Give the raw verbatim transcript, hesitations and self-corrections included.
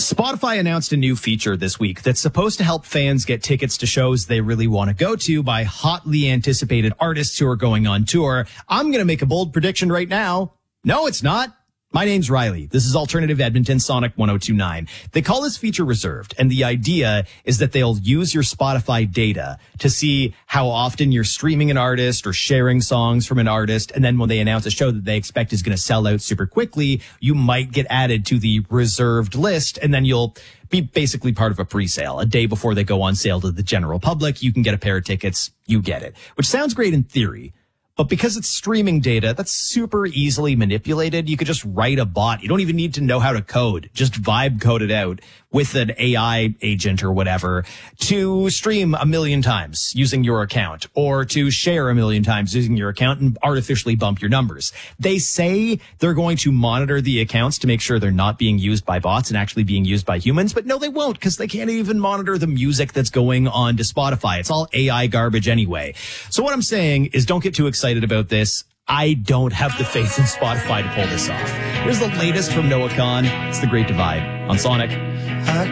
Spotify announced a new feature this week that's supposed to help fans get tickets to shows they really want to go to by hotly anticipated artists who are going on tour. I'm going to make a bold prediction right now. No, it's not. My name's Riley. This is Alternative Edmonton, Sonic one oh two point nine. They call this feature reserved, and the idea is that they'll use your Spotify data to see how often you're streaming an artist or sharing songs from an artist, and then when they announce a show that they expect is going to sell out super quickly, you might get added to the reserved list, and then you'll be basically part of a pre-sale. A day before they go on sale to the general public, you can get a pair of tickets, you get it. Which sounds great in theory. But because it's streaming data, that's super easily manipulated. You could just write a bot. You don't even need to know how to code. Just vibe code it out with an A I agent or whatever to stream a million times using your account, or to share a million times using your account and artificially bump your numbers. They say they're going to monitor the accounts to make sure they're not being used by bots and actually being used by humans. But no, they won't, because they can't even monitor the music that's going on to Spotify. It's all A I garbage anyway. So what I'm saying is, don't get too excited about this. I don't have the faith in Spotify to pull this off. Here's the latest from Noah Kahan. It's The Great Divide on Sonic. I